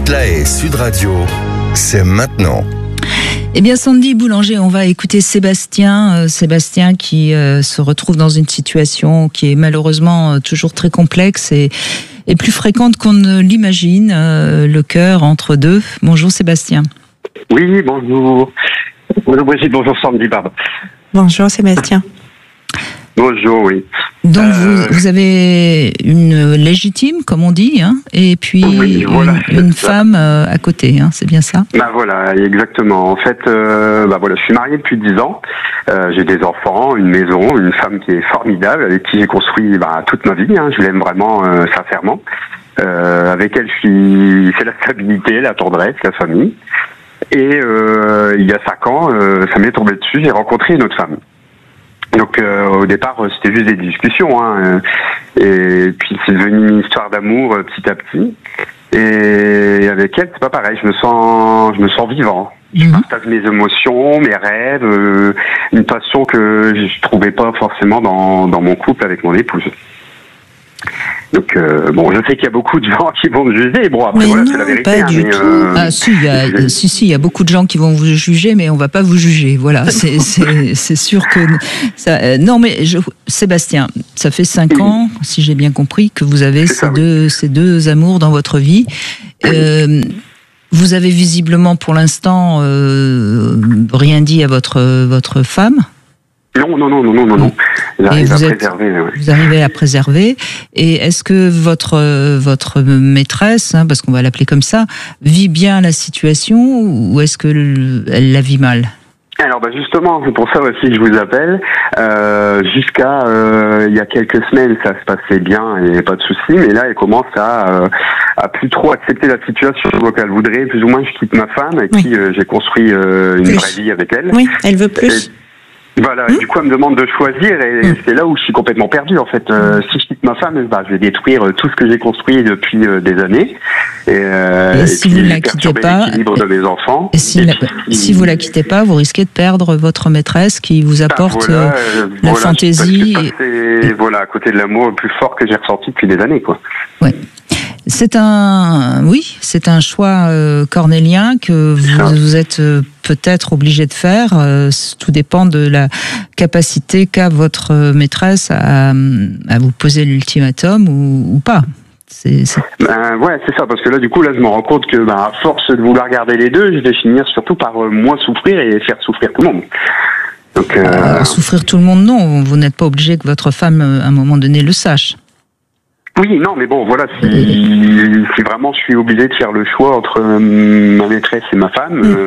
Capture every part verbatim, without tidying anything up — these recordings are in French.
Philippe Lahaye, Sud Radio, c'est maintenant. Eh bien, Sandy Boulanger, on va écouter Sébastien. Euh, Sébastien qui euh, se retrouve dans une situation qui est malheureusement euh, toujours très complexe et, et plus fréquente qu'on ne l'imagine. Euh, le cœur entre deux. Bonjour Sébastien. Oui, bonjour. Bonjour Brigitte, bonjour Sandy, pardon. Bonjour Sébastien. Bonjour, oui. Donc euh... vous, vous avez une légitime, comme on dit, hein, et puis oui, voilà, une, une femme euh, à côté, hein, c'est bien ça? Bah voilà, exactement. En fait, euh, bah voilà, je suis marié depuis dix ans. Euh, j'ai des enfants, une maison, une femme qui est formidable, avec qui j'ai construit bah, toute ma vie. Hein, je l'aime vraiment euh, sincèrement. Euh, avec elle, je suis, c'est la stabilité, la tendresse, la famille. Et euh, il y a cinq ans, euh, ça m'est tombé dessus. J'ai rencontré une autre femme. Donc euh, au départ c'était juste des discussions hein, et puis c'est devenu une histoire d'amour euh, petit à petit et avec elle c'est pas pareil, je me sens je me sens vivant, je partage mes émotions, mes rêves, euh, une passion que je trouvais pas forcément dans dans mon couple avec mon épouse. Donc euh, bon, je sais qu'il y a beaucoup de gens qui vont me juger. Bon après mais voilà, non, c'est la vérité. Pas hein, du mais, tout. Euh, ah si, il y a, si si, il y a beaucoup de gens qui vont vous juger, mais on va pas vous juger. Voilà, c'est c'est c'est sûr que ça. Euh, non mais je, Sébastien, ça fait cinq ans, si j'ai bien compris, que vous avez ces ça, deux oui. ces deux amours dans votre vie. Euh, vous avez visiblement pour l'instant euh, rien dit à votre votre femme. Non, non, non, non, non, non, non. J'arrive à êtes, préserver. Ouais. Vous arrivez à préserver. Et est-ce que votre votre maîtresse, hein, parce qu'on va l'appeler comme ça, vit bien la situation ou est-ce que le, elle la vit mal? Alors bah justement, c'est pour ça aussi que je vous appelle. Euh, jusqu'à euh, il y a quelques semaines, ça se passait bien et pas de souci, mais là, elle commence à euh, à plus trop accepter la situation. Donc elle voudrait plus ou moins que je quitte ma femme avec oui. qui euh, j'ai construit euh, une plus. vraie vie avec elle. Oui, elle veut plus. Et, Voilà, mmh. du coup elle me demande de choisir et mmh. c'est là où je suis complètement perdu en fait. Euh, si je quitte ma femme, bah, je vais détruire tout ce que j'ai construit depuis euh, des années. Et, euh, et, et si puis, vous ne la quittez pas, l'équilibre de mes enfants. Et si, et la, puis, si vous la quittez pas, vous risquez de perdre votre maîtresse qui vous apporte bah, voilà, euh, la voilà, fantaisie. C'est et... voilà à côté de l'amour le plus fort que j'ai ressenti depuis des années quoi. Ouais. C'est un, oui, c'est un choix euh, cornélien que vous, vous êtes euh, peut-être obligé de faire. Euh, tout dépend de la capacité qu'a votre maîtresse à, à vous poser l'ultimatum ou, ou pas. C'est, c'est... Ben, ouais, c'est ça, parce que là, du coup, là, je me rends compte que, ben, à force de vouloir garder les deux, je vais finir surtout par euh, moins souffrir et faire souffrir tout le monde. Donc, euh... Euh, souffrir tout le monde, non. Vous n'êtes pas obligé que votre femme, à un moment donné, le sache. Oui, non, mais bon, voilà, si, si vraiment je suis obligé de faire le choix entre euh, ma maîtresse et ma femme... Euh...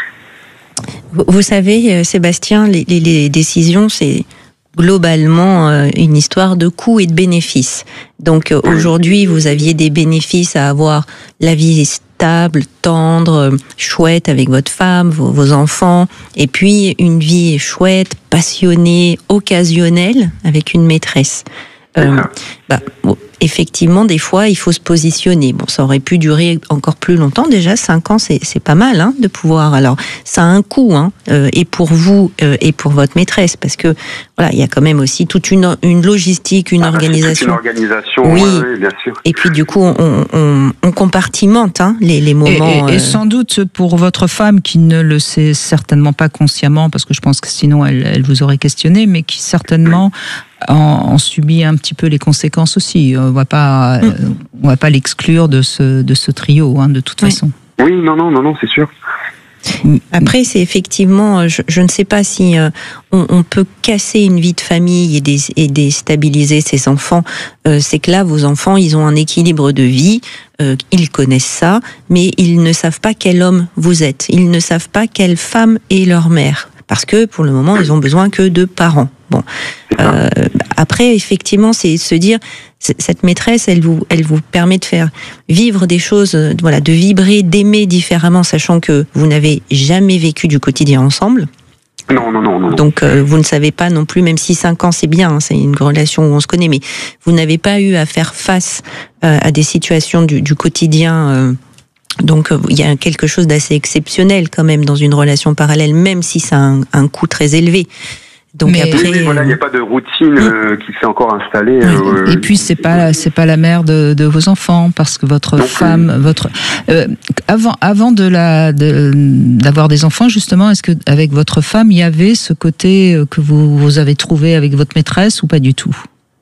Vous, vous savez, Sébastien, les, les, les décisions, c'est globalement euh, une histoire de coûts et de bénéfices. Donc euh, aujourd'hui, vous aviez des bénéfices à avoir la vie stable, tendre, chouette avec votre femme, vos, vos enfants, et puis une vie chouette, passionnée, occasionnelle avec une maîtresse. Euh, bah, bon, effectivement, des fois, il faut se positionner. Bon, ça aurait pu durer encore plus longtemps. Déjà, cinq ans, c'est, c'est pas mal hein, de pouvoir. Alors, ça a un coût, hein, euh, et pour vous euh, et pour votre maîtresse, parce que voilà, il y a quand même aussi toute une, une logistique, une ah, organisation. Toute une organisation, oui. Ouais, oui, bien sûr. Et puis, du coup, on, on, on compartimente hein, les, les moments. Et, et, euh... et sans doute pour votre femme qui ne le sait certainement pas consciemment, parce que je pense que sinon elle, elle vous aurait questionné, mais qui certainement en, en subit un petit peu les conséquences aussi. On va pas, mm. on va pas l'exclure de ce de ce trio, hein, de toute oui. façon. Oui, non, non, non, non, c'est sûr. Après, c'est effectivement, je, je ne sais pas si euh, on, on peut casser une vie de famille et, des, et déstabiliser ses enfants. Euh, c'est que là, vos enfants, ils ont un équilibre de vie, euh, ils connaissent ça, mais ils ne savent pas quel homme vous êtes. Ils ne savent pas quelle femme est leur mère. Parce que pour le moment, ils ont besoin que de parents. Bon, euh, après, effectivement, c'est se dire, cette maîtresse, elle vous, elle vous permet de faire vivre des choses, voilà, de vibrer, d'aimer différemment, sachant que vous n'avez jamais vécu du quotidien ensemble. Non, non, non, non. Donc, euh, vous ne savez pas non plus, même si cinq ans, c'est bien, hein, c'est une relation où on se connaît, mais vous n'avez pas eu à faire face euh, à des situations du, du quotidien. Euh, donc, euh, il y a quelque chose d'assez exceptionnel quand même dans une relation parallèle, même si ça a un, un coût très élevé. Donc Mais après, oui, voilà, il n'y a pas de routine euh, qui s'est encore installée. Euh, et puis c'est pas c'est pas la mère de, de vos enfants, parce que votre non femme, plus. votre euh, avant avant de la de, d'avoir des enfants, justement, est-ce que avec votre femme il y avait ce côté que vous, vous avez trouvé avec votre maîtresse ou pas du tout?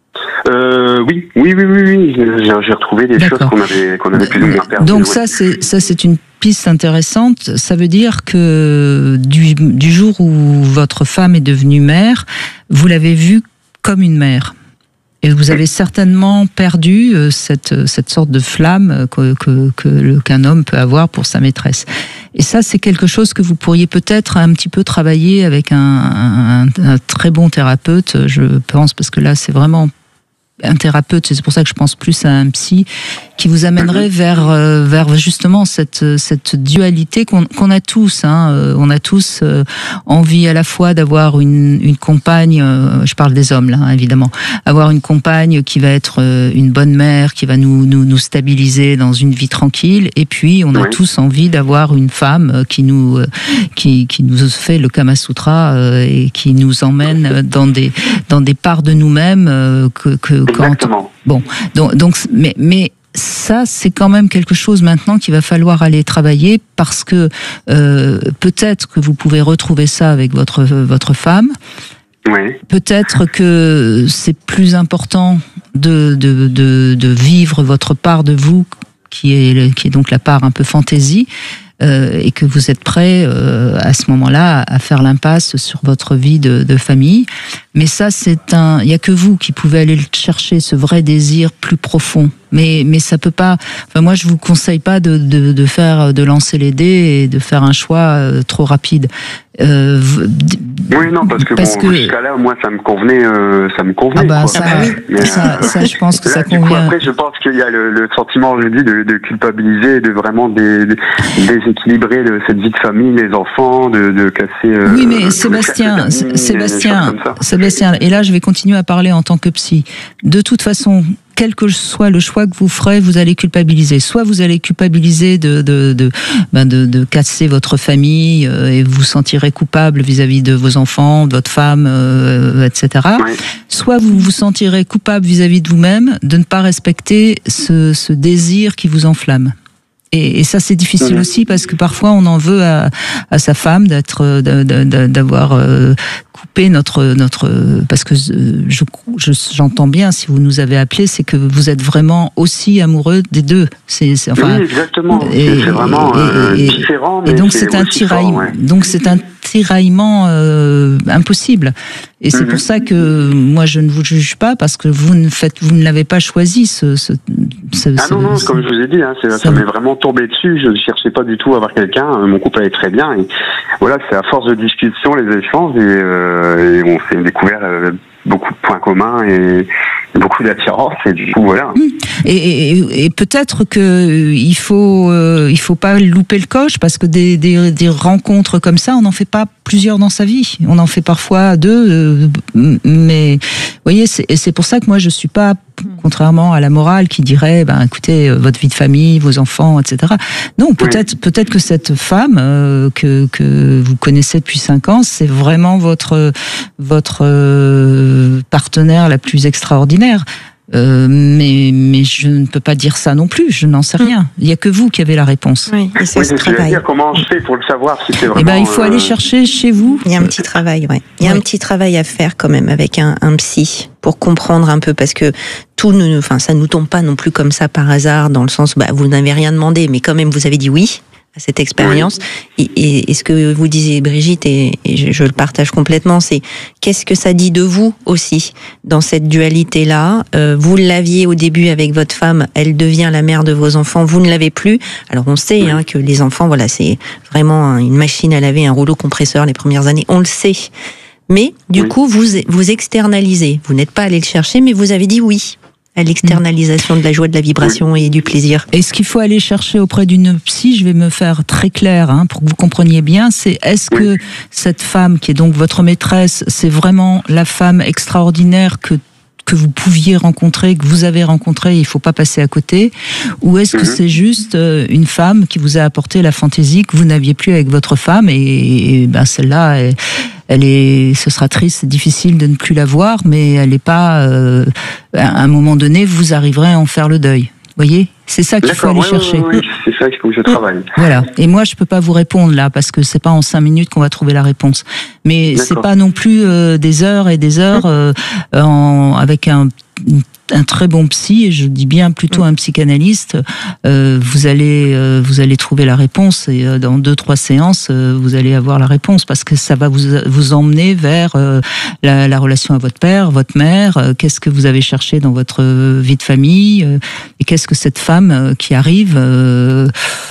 Euh, oui, oui, oui, oui, oui. J'ai, j'ai retrouvé des D'accord. choses qu'on avait, qu'on avait plus ou moins perdues. Donc ouais. ça, c'est ça, c'est une piste intéressante. Ça veut dire que du, du jour où votre femme est devenue mère, vous l'avez vue comme une mère. Et vous avez certainement perdu cette, cette sorte de flamme que, que, que, qu'un homme peut avoir pour sa maîtresse. Et ça, c'est quelque chose que vous pourriez peut-être un petit peu travailler avec un, un, un très bon thérapeute, je pense, parce que là, c'est vraiment un thérapeute, c'est pour ça que je pense plus à un psy, qui vous amènerait vers, euh, vers justement cette, cette dualité qu'on, qu'on a tous. Hein. Euh, on a tous euh, envie à la fois d'avoir une, une compagne, euh, je parle des hommes là, hein, évidemment, avoir une compagne qui va être euh, une bonne mère, qui va nous, nous, nous stabiliser dans une vie tranquille, et puis on a Oui. tous envie d'avoir une femme euh, qui nous, euh, qui, qui nous fait le Kama Sutra euh, et qui nous emmène dans des, dans des parts de nous-mêmes euh, que, que quand... Exactement. Bon, donc, donc mais, mais ça, c'est quand même quelque chose maintenant qu'il va falloir aller travailler, parce que euh, peut-être que vous pouvez retrouver ça avec votre, votre femme. Oui. Peut-être que c'est plus important de, de, de, de vivre votre part de vous, qui est, qui est donc la part un peu fantaisie, euh, et que vous êtes prêt euh, à ce moment-là à faire l'impasse sur votre vie de, de famille. Mais ça, c'est un, il y a que vous qui pouvez aller chercher ce vrai désir plus profond. Mais mais ça peut pas. Enfin, moi, je vous conseille pas de de, de faire de lancer les dés et de faire un choix euh, trop rapide. Euh, oui, non, parce que parce bon, que... jusqu'à là, moi, ça me convenait, euh, ça me convenait. Ah bah quoi. ça, Ah bah oui. Mais, ça, euh, ça, je pense que là, ça du coup, convient. après, je pense qu'il y a le, le sentiment, je dis, de, de culpabiliser, et de vraiment dé, de, déséquilibrer de cette vie de famille, les enfants, de, de casser. Euh, Oui, mais le Sébastien, cercle d'amis, Sébastien, des choses comme ça. Sébastien, et là, je vais continuer à parler en tant que psy. De toute façon, quel que soit le choix que vous ferez, vous allez culpabiliser. Soit vous allez culpabiliser de de de ben de, de casser votre famille euh, et vous sentirez coupable vis-à-vis de vos enfants, de votre femme, euh, et cetera. Oui. Soit vous vous sentirez coupable vis-à-vis de vous-même de ne pas respecter ce, ce désir qui vous enflamme. Et, et ça, c'est difficile Mmh. aussi, parce que parfois on en veut à, à sa femme d'être, d'avoir euh, coupé notre notre, parce que je, je j'entends bien, si vous nous avez appelé, c'est que vous êtes vraiment aussi amoureux des deux. C'est, c'est enfin. Oui, exactement. Et, c'est, c'est vraiment et, euh, et, différent. Mais et donc c'est, c'est un aussi tiraillement. fort, ouais. Donc c'est un tiraillement euh, impossible. Et c'est Mhm. pour ça que moi je ne vous juge pas, parce que vous ne faites, vous ne l'avez pas choisi. Ce, ce, ce, Ah ce, non, non, ce- comme je vous ai dit, hein, c'est, ça, ça- m'est vraiment tombé dessus. Je ne cherchais pas du tout à avoir quelqu'un. Euh, Mon couple allait très bien. Et voilà, c'est à force de discussion, les échanges, et, euh, et on s'est découvert euh, beaucoup de points communs et beaucoup d'attirance. Et du coup, voilà. Et, et, et peut-être que euh, il faut euh, il faut pas louper le coche, parce que des, des, des rencontres comme ça, on n'en fait pas plusieurs dans sa vie. On en fait parfois deux, euh, mais vous voyez, c'est, et c'est pour ça que moi je suis pas, contrairement à la morale qui dirait, ben écoutez, euh, votre vie de famille, vos enfants, et cetera. Non, peut-être peut-être que cette femme euh, que que vous connaissez depuis cinq ans, c'est vraiment votre votre euh, partenaire la plus extraordinaire. Euh, mais, mais je ne peux pas dire ça non plus, je n'en sais rien. Il n'y a que vous qui avez la réponse. oui, et ça Oui, se c'est ce que j'allais travaille. dire. Comment je fais pour le savoir si c'est vraiment. Eh ben, il faut euh, aller chercher chez vous. Il y a un petit travail, ouais. Il y a Ouais. un petit travail à faire quand même avec un, un psy pour comprendre un peu, parce que tout ne, enfin, ça nous tombe pas non plus comme ça par hasard, dans le sens, bah, vous n'avez rien demandé, mais quand même vous avez dit oui à cette expérience. Et, et, et ce que vous disiez, Brigitte, et, et je, je le partage complètement, c'est qu'est-ce que ça dit de vous aussi dans cette dualité-là. Euh, vous l'aviez au début avec votre femme, elle devient la mère de vos enfants, vous ne l'avez plus. Alors on sait hein, que les enfants, voilà, c'est vraiment une machine à laver, un rouleau compresseur les premières années, on le sait. Mais du Oui. coup, vous vous externalisez. Vous n'êtes pas allé le chercher, mais vous avez dit oui à l'externalisation de la joie, de la vibration et du plaisir. Et ce qu'il faut aller chercher auprès d'une psy, je vais me faire très clair hein, pour que vous compreniez bien, c'est est-ce que cette femme qui est donc votre maîtresse, c'est vraiment la femme extraordinaire que que vous pouviez rencontrer, que vous avez rencontré, il faut pas passer à côté, ou est-ce que c'est juste une femme qui vous a apporté la fantaisie que vous n'aviez plus avec votre femme, et, et ben celle-là, elle, elle est, ce sera triste, c'est difficile de ne plus la voir, mais elle n'est pas, euh, à un moment donné, vous arriverez à en faire le deuil. Vous voyez, c'est ça qu'il faut aller ouais, chercher. Oui, oui, c'est ça qu'il faut que je travaille. Voilà. Et moi, je peux pas vous répondre là parce que c'est pas en cinq minutes qu'on va trouver la réponse. Mais D'accord. c'est pas non plus euh, des heures et des heures euh, en, avec un un très bon psy, et je dis bien plutôt un psychanalyste, euh, vous allez euh, vous allez trouver la réponse, et euh, dans deux trois séances euh, vous allez avoir la réponse, parce que ça va vous vous emmener vers euh, la, la relation à votre père, votre mère, euh, qu'est-ce que vous avez cherché dans votre vie de famille, euh, et qu'est-ce que cette femme euh, qui arrive euh,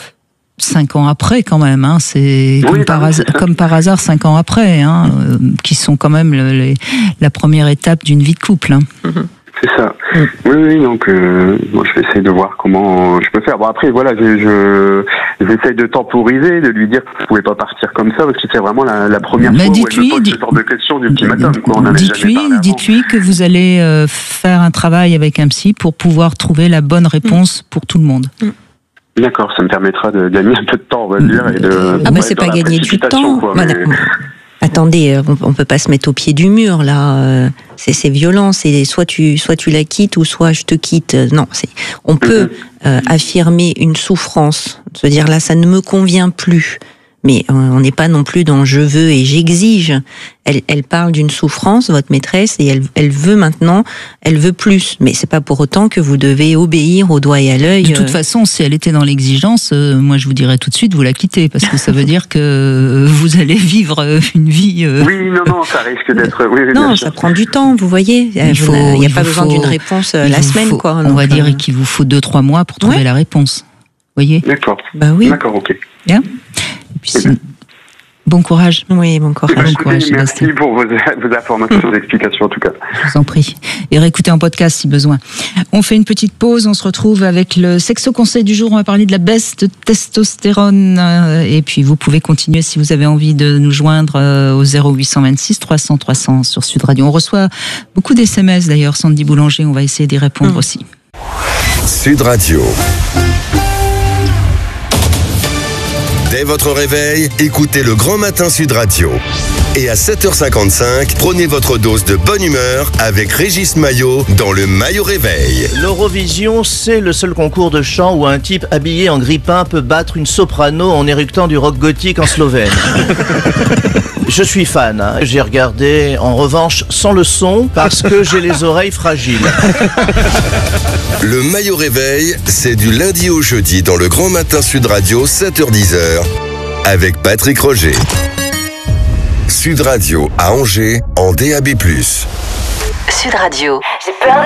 cinq ans après quand même, hein, c'est oui, comme, par bah, hasard, comme par hasard cinq ans après, hein, euh, qui sont quand même le, les, la première étape d'une vie de couple. Hein. Mm-hmm. C'est ça. Mm. Oui, oui, donc euh, moi je vais essayer de voir comment je peux faire. Bon après voilà, je, je j'essaye de temporiser, de lui dire que vous pouvez pas partir comme ça, parce que c'est vraiment la, la première Mais fois où elle me pose dit, ce genre de questions d'ultimatum. Dites-lui, dites-lui que vous allez euh, faire un travail avec un psy pour pouvoir trouver la bonne réponse mm. pour tout le monde. Mm. D'accord, ça me permettra de gagner un peu de temps, on va dire, et de. Ah mais c'est pas gagner du temps. Quoi, mais... Attendez, on, on peut pas se mettre au pied du mur là. C'est, c'est violent. C'est soit tu, soit tu la quittes ou soit je te quitte. Non, c'est. On peut mm-hmm. euh, affirmer une souffrance, se dire là, ça ne me convient plus. Mais on n'est pas non plus dans je veux et j'exige. Elle, elle parle d'une souffrance, votre maîtresse, et elle, elle veut maintenant, elle veut plus. Mais c'est pas pour autant que vous devez obéir au doigt et à l'œil. De toute façon, si elle était dans l'exigence, euh, moi je vous dirais tout de suite, vous la quittez, parce que ça veut dire que vous allez vivre une vie. Euh... Oui, non, non, ça risque d'être. Oui, oui, non, ça prend du temps, vous voyez. Il n'y a pas besoin faut, d'une réponse la semaine, faut, quoi. On donc, va dire euh... qu'il vous faut deux, trois mois pour trouver ouais. la réponse. Vous voyez ? D'accord. Bah oui. D'accord, ok. Bien. Et puis, c'est... Bon courage. Oui, bon courage. Merci, bon courage, merci pour vos, vos informations, vos explications en tout cas. Je vous en prie. Et réécoutez en podcast si besoin. On fait une petite pause, on se retrouve avec le Sexo Conseil du jour. On va parler de la baisse de testostérone. Et puis vous pouvez continuer si vous avez envie de nous joindre au zéro huit cent vingt-six trois cents trois cents sur Sud Radio. On reçoit beaucoup d'S M S d'ailleurs, Sandy Boulanger. On va essayer d'y répondre mmh. aussi. Sud Radio. Dès votre réveil, écoutez le Grand Matin Sud Radio. Et à sept heures cinquante-cinq, prenez votre dose de bonne humeur avec Régis Maillot dans le Maillot Réveil. L'Eurovision, c'est le seul concours de chant où un type habillé en grippin peut battre une soprano en éructant du rock gothique en slovène. Je suis fan, hein. J'ai regardé en revanche sans le son parce que j'ai les oreilles fragiles. Le Maillot Réveil, c'est du lundi au jeudi dans le Grand Matin Sud Radio, sept heures dix avec Patrick Roger. Sud Radio à Angers en D A B plus. Sud Radio. J'ai peur